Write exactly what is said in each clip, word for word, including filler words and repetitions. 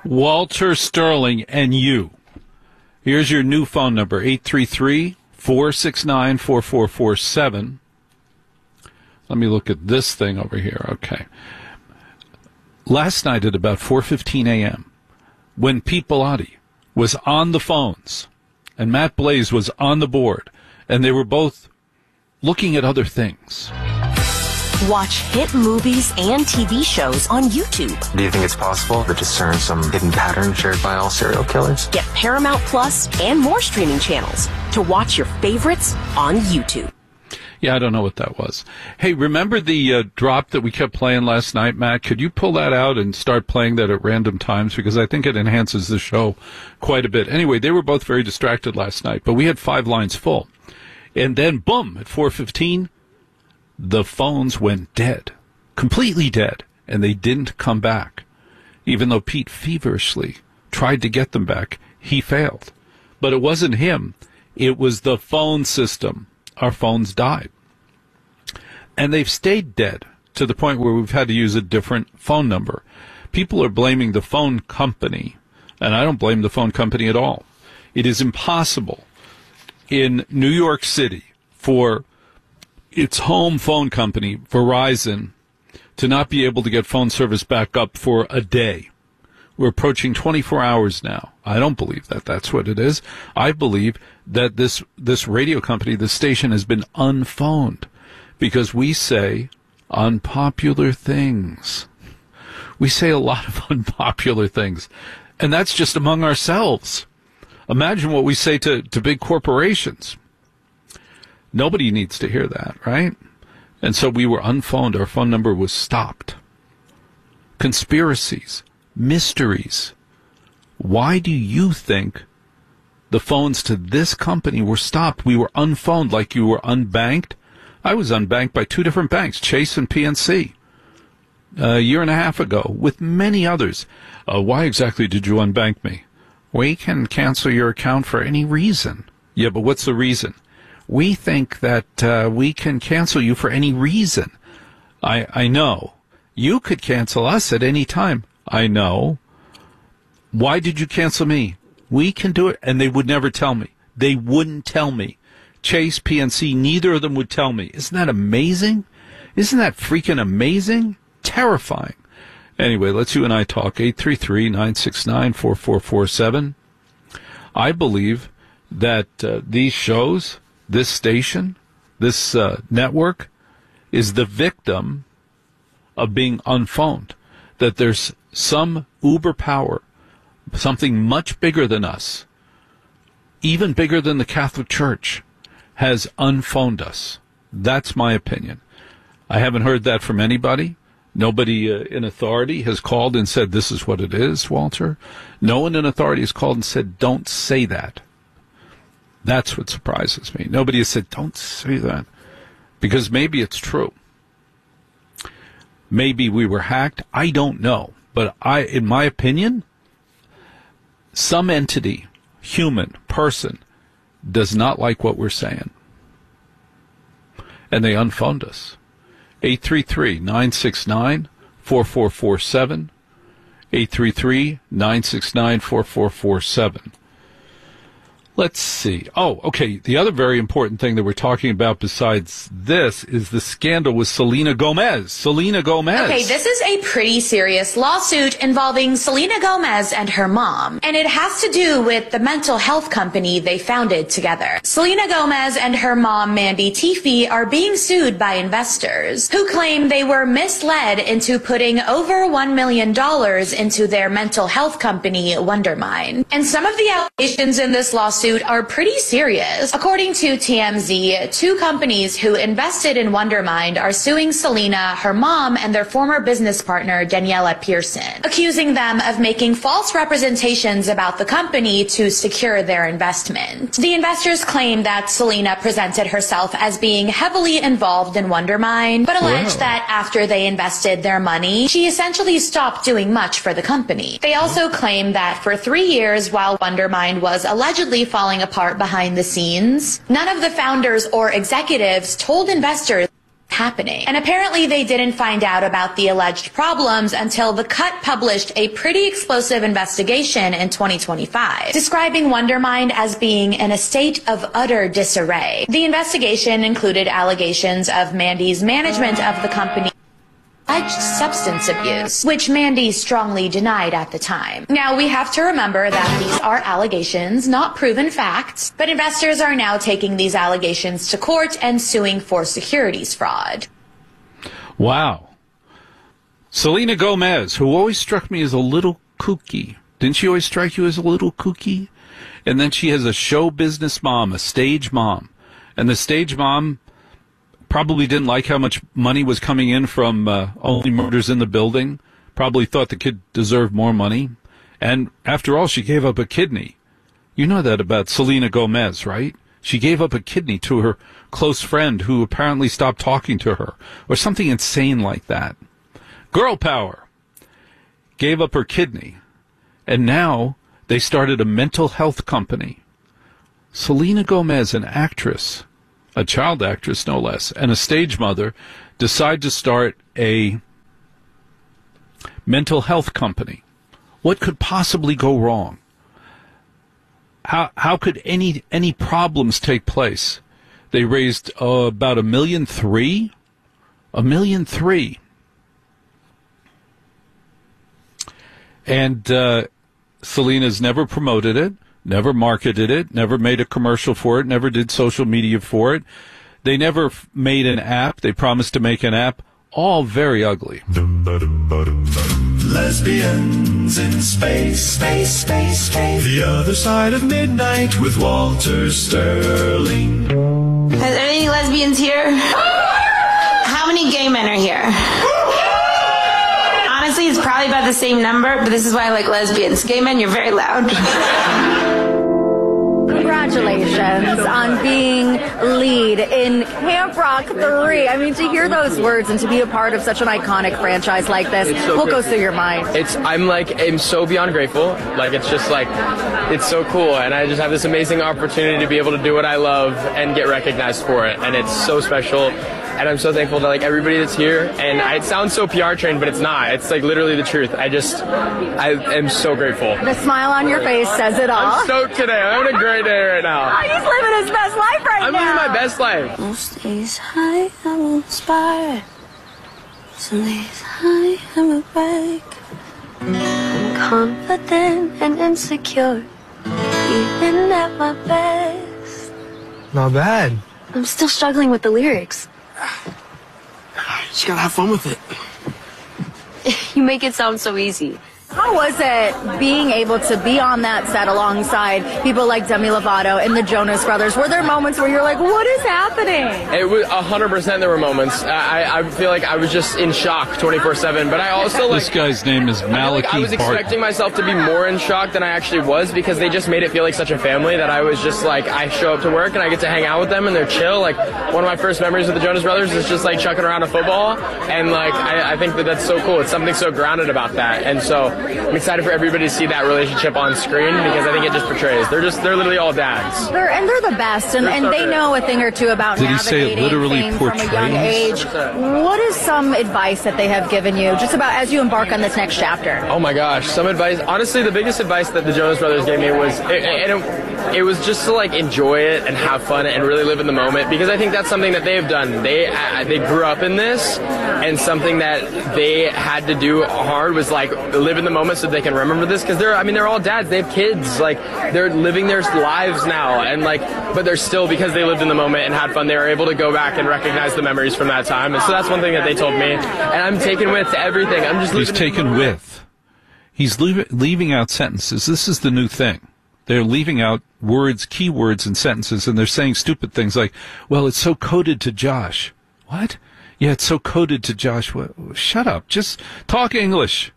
Walter Sterling and you. Here's your new phone number, eight three three, four six nine, four four four seven. Let me look at this thing over here. Okay. Last night at about four fifteen a.m., when Pete Bellotti was on the phones and Matt Blaze was on the board, and they were both looking at other things. Watch hit movies and T V shows on YouTube. Do you think it's possible to discern some hidden pattern shared by all serial killers? Get Paramount Plus and more streaming channels to watch your favorites on YouTube. Yeah, I don't know what that was. Hey, remember the uh, drop that we kept playing last night, Matt? Could you pull that out and start playing that at random times? Because I think it enhances the show quite a bit. Anyway, they were both very distracted last night, but we had five lines full. And then, boom, at four fifteen, the phones went dead, completely dead, and they didn't come back. Even though Pete feverishly tried to get them back, he failed. But it wasn't him. It was the phone system. Our phones died. And they've stayed dead to the point where we've had to use a different phone number. People are blaming the phone company, and I don't blame the phone company at all. It is impossible in New York City for its home phone company, Verizon, to not be able to get phone service back up for a day. We're approaching twenty-four hours now. I don't believe that that's what it is. I believe that this this radio company, this station, has been unphoned because we say unpopular things. We say a lot of unpopular things, and that's just among ourselves. Imagine what we say to, to big corporations. Nobody needs to hear that, right? And so we were unphoned. Our phone number was stopped. Conspiracies, mysteries. Why do you think the phones to this company were stopped? We were unphoned like you were unbanked. I was unbanked by two different banks, Chase and P N C, a year and a half ago, with many others. Uh, why exactly did you unbank me? We can cancel your account for any reason. Yeah, but what's the reason? We think that uh, we can cancel you for any reason. I I know. You could cancel us at any time. I know. Why did you cancel me? We can do it. And they would never tell me. They wouldn't tell me. Chase, P N C, neither of them would tell me. Isn't that amazing? Isn't that freaking amazing? Terrifying. Anyway, let's you and I talk. eight three three, nine six nine, four four four seven. I believe that uh, these shows, this station, this uh, network, is the victim of being unphoned. That there's some uber power, something much bigger than us, even bigger than the Catholic Church, has unphoned us. That's my opinion. I haven't heard that from anybody. Nobody uh, in authority has called and said, this is what it is, Walter. No one in authority has called and said, don't say that. That's what surprises me. Nobody has said, don't say that. Because maybe it's true. Maybe we were hacked. I don't know. But I, in my opinion, some entity, human, person, does not like what we're saying. And they unphoned us. eight three three, nine six nine, four four four seven. eight three three, nine six nine, four four four seven. Let's see. Oh, okay. The other very important thing that we're talking about besides this is the scandal with Selena Gomez. Selena Gomez. Okay, this is a pretty serious lawsuit involving Selena Gomez and her mom, and it has to do with the mental health company they founded together. Selena Gomez and her mom, Mandy Teefey, are being sued by investors who claim they were misled into putting over one million dollars into their mental health company, Wondermind. And some of the allegations in this lawsuit are pretty serious. According to T M Z, two companies who invested in Wondermind are suing Selena, her mom, and their former business partner, Daniela Pearson, accusing them of making false representations about the company to secure their investment. The investors claim that Selena presented herself as being heavily involved in Wondermind, but alleged Wow. that after they invested their money, she essentially stopped doing much for the company. They also claim that for three years, while Wondermind was allegedly falling apart behind the scenes, none of the founders or executives told investors happening. And apparently they didn't find out about the alleged problems until The Cut published a pretty explosive investigation in twenty twenty-five, describing Wondermind as being in a state of utter disarray. The investigation included allegations of Mandy's management of the company, alleged substance abuse, which Mandy strongly denied at the time. Now, we have to remember that these are allegations, not proven facts, but investors are now taking these allegations to court and suing for securities fraud. Wow. Selena Gomez, who always struck me as a little kooky. Didn't she always strike you as a little kooky? And then she has a show business mom, a stage mom. And the stage mom probably didn't like how much money was coming in from uh, Only Murders in the Building. Probably thought the kid deserved more money. And after all, she gave up a kidney. You know that about Selena Gomez, right? She gave up a kidney to her close friend who apparently stopped talking to her, or something insane like that. Girl power. Gave up her kidney. And now they started a mental health company. Selena Gomez, an actress, a child actress no less, and a stage mother, decide to start a mental health company. What could possibly go wrong? How how could any any problems take place? They raised uh, about a million three, a million three, and uh, Selena's never promoted it. Never marketed it, never made a commercial for it, never did social media for it. They never f- made an app. They promised to make an app. All very ugly. Lesbians in space, space, space, space. The Other Side of Midnight with Walter Sterling. Are there any lesbians here? How many gay men are here? Honestly, it's probably about the same number, but this is why I like lesbians. Gay men, you're very loud. Congratulations on being lead in Camp Rock three. I mean, to hear those words and to be a part of such an iconic franchise like this, so what goes through your mind? It's I'm like I'm so beyond grateful. Like it's just like it's so cool, and I just have this amazing opportunity to be able to do what I love and get recognized for it, and it's so special. And I'm so thankful to like everybody that's here. And I, it sounds so P R trained, but it's not. It's like literally the truth. I just, I am so grateful. The smile on your face says it all. I'm stoked today. I'm having a great day right now. Oh, he's living his best life right I'm now. I'm living my best life. Most days high, I'm inspired. Some days high, I'm awake. I'm confident and insecure, even at my best. Not bad. I'm still struggling with the lyrics. Just gotta have fun with it. You make it sound so easy. How was it being able to be on that set alongside people like Demi Lovato and the Jonas Brothers? Were there moments where you're like, what is happening? It was one hundred percent there were moments. I, I feel like I was just in shock twenty-four seven, but I also like... This guy's name is I, like I was Malachi Barton. expecting myself to be more in shock than I actually was, because they just made it feel like such a family that I was just like, I show up to work and I get to hang out with them and they're chill. Like, one of my first memories with the Jonas Brothers is just like chucking around a football, and like, I, I think that that's so cool. It's something so grounded about that, and so I'm excited for everybody to see that relationship on screen, because I think it just portrays. They're just, they're literally all dads. They're, and they're the best, and, and so they good. know a thing or two about Did he say it navigating literally fame from a young portrays? age. What is some advice that they have given you, just about as you embark on this next chapter? Oh my gosh, some advice. Honestly, the biggest advice that the Jonas Brothers gave me was, it, it, it, it was just to like enjoy it and have fun and really live in the moment, because I think that's something that they've done. They uh, they grew up in this, and something that they had to do hard was like live in the moment so they can remember this, because they're, I mean, they're all dads. They have kids. Like, they're living their lives now, and like, but they're still, because they lived in the moment and had fun, they were able to go back and recognize the memories from that time. And so that's one thing that they told me, and I'm taken with everything. I'm just He's living in the taken moment. with. He's leave, leaving out sentences. This is the new thing. They're leaving out words, keywords in sentences, and they're saying stupid things like, well, it's so coded to Josh. What? Yeah, it's so coded to Josh. Well, shut up. Just talk English.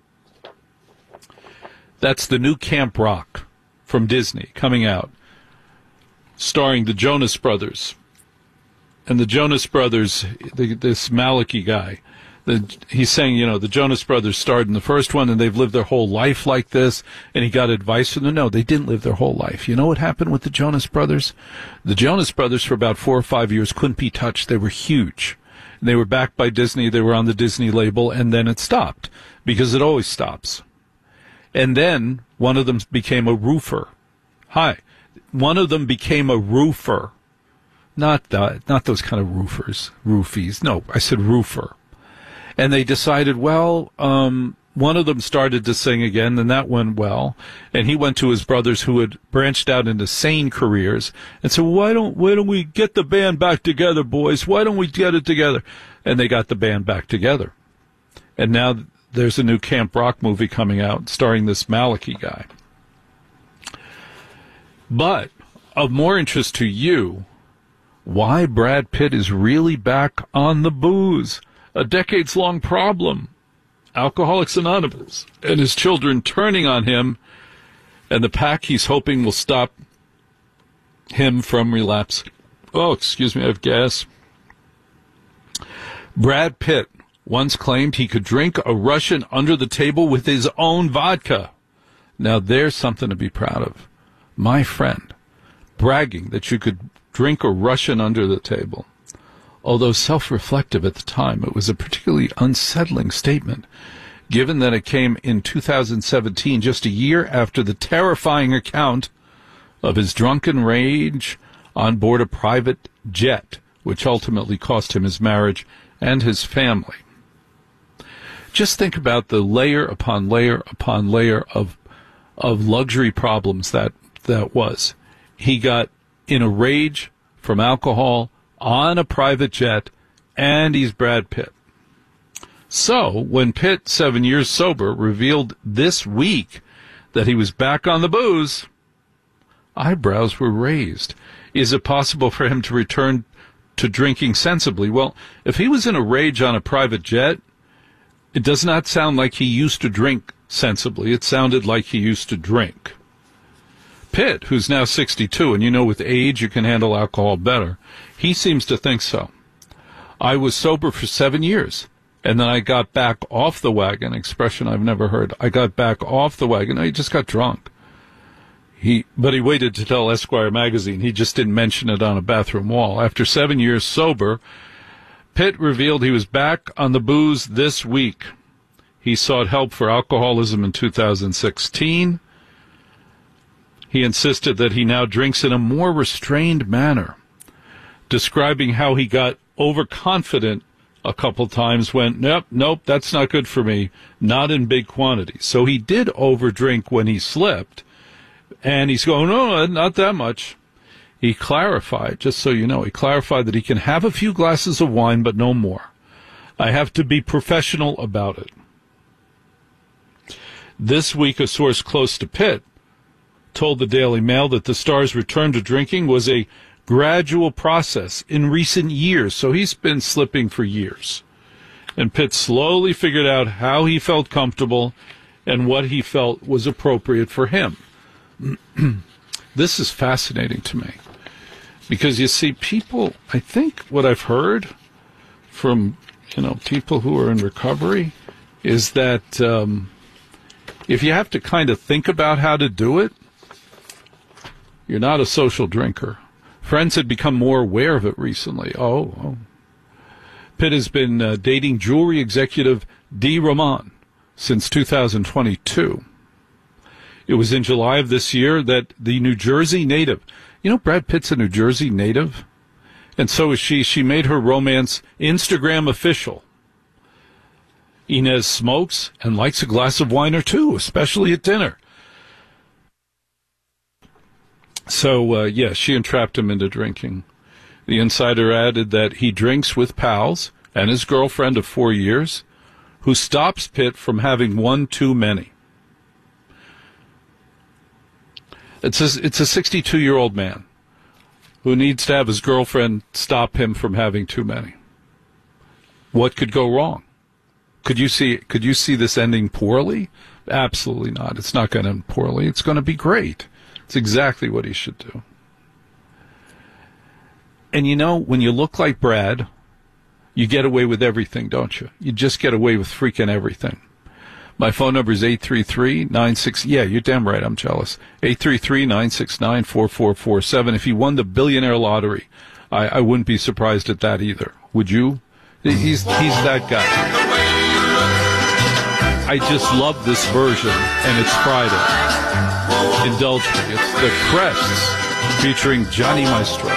That's the new Camp Rock from Disney coming out, starring the Jonas Brothers. And the Jonas Brothers, the, this Malachi guy, the, he's saying, you know, the Jonas Brothers starred in the first one and they've lived their whole life like this, and he got advice from them. No, they didn't live their whole life. You know what happened with the Jonas Brothers? The Jonas Brothers for about four or five years couldn't be touched. They were huge. They were backed by Disney. They were on the Disney label, and then it stopped because it always stops. And then one of them became a roofer. Hi. One of them became a roofer. Not that, not those kind of roofers, roofies. No, I said roofer. And they decided, well, um, one of them started to sing again, and that went well. And he went to his brothers who had branched out into sane careers and said, why don't, why don't we get the band back together, boys? Why don't we get it together? And they got the band back together. And now there's a new Camp Rock movie coming out starring this Malachi guy. But of more interest to you, why Brad Pitt is really back on the booze, a decades-long problem. Alcoholics Anonymous and his children turning on him, and the pack he's hoping will stop him from relapse. Oh, excuse me, I have gas. Brad Pitt once claimed he could drink a Russian under the table with his own vodka. Now there's something to be proud of. My friend, bragging that you could drink a Russian under the table. Although self-reflective at the time, it was a particularly unsettling statement, given that it came in two thousand seventeen, just a year after the terrifying account of his drunken rage on board a private jet, which ultimately cost him his marriage and his family. Just think about the layer upon layer upon layer of of luxury problems that that was. He got in a rage from alcohol on a private jet, and he's Brad Pitt. So, when Pitt, seven years sober, revealed this week that he was back on the booze, eyebrows were raised. Is it possible for him to return to drinking sensibly? Well, if he was in a rage on a private jet, it does not sound like he used to drink sensibly. It sounded like he used to drink. Pitt, who's now sixty-two, and you know with age you can handle alcohol better, he seems to think so. I was sober for seven years, and then I got back off the wagon, expression I've never heard. I got back off the wagon. No, he just got drunk. He, but he waited to tell Esquire magazine. He just didn't mention it on a bathroom wall. After seven years sober, Pitt revealed he was back on the booze this week. He sought help for alcoholism in two thousand sixteen. He insisted that he now drinks in a more restrained manner, describing how he got overconfident a couple times, went, nope, nope, that's not good for me, not in big quantities. So he did overdrink when he slipped, and he's going, no, not that much. He clarified, just so you know, he clarified that he can have a few glasses of wine, but no more. I have to be professional about it. This week, a source close to Pitt told the Daily Mail that the star's return to drinking was a gradual process in recent years. So he's been slipping for years. And Pitt slowly figured out how he felt comfortable and what he felt was appropriate for him. This is fascinating to me. Because you see, people, I think what I've heard from, you know, people who are in recovery is that um, if you have to kind of think about how to do it, you're not a social drinker. Friends had become more aware of it recently. Oh, oh. Pitt has been uh, dating jewelry executive Dee Roman since two thousand twenty-two. It was in July of this year that the New Jersey native, you know, Brad Pitt's a New Jersey native, and so is she. She made her romance Instagram official. Inez smokes and likes a glass of wine or two, especially at dinner. So, uh, yeah, she entrapped him into drinking. The insider added that he drinks with pals and his girlfriend of four years, who stops Pitt from having one too many. It's a, it's a sixty-two-year-old man who needs to have his girlfriend stop him from having too many. What could go wrong? Could you see, could you see this ending poorly? Absolutely not. It's not going to end poorly. It's going to be great. It's exactly what he should do. And you know, when you look like Brad, you get away with everything, don't you? You just get away with freaking everything. My phone number is eight three three, nine six... Yeah, you're damn right, I'm jealous. eight three three, nine six nine, four four four seven. If you won the billionaire lottery, I, I wouldn't be surprised at that either. Would you? He's he's that guy. I just love this version, and it's Friday. Indulge me. It's the Crests featuring Johnny Maestro.